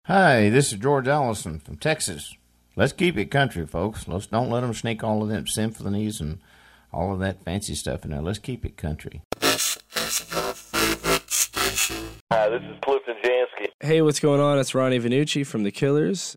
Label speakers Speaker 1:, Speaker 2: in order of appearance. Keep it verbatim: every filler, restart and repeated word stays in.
Speaker 1: Hi, this is George Allison from Texas. Let's keep it country, folks. Let's don't let them sneak all of them symphonies and all of that fancy stuff in there. Let's keep it country.
Speaker 2: This is your favorite station.
Speaker 3: Hi, this is Clifton Jansky.
Speaker 4: Hey, what's going on? It's Ronnie Vanucci from The Killers.